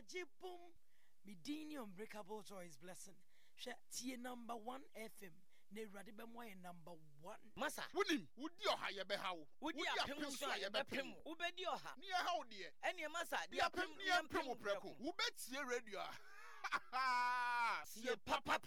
Jibum. Medini unbreakable joy is blessing. Tie number 1 FM. Ne radibemwa number 1. Masa. Wunim, wudi oha ye be hawo. Wudi apem so ye be pem. Ubedi oha. Ni hawo de. Ene masa, di apem ni preko. Ubetie radio. Sie papa.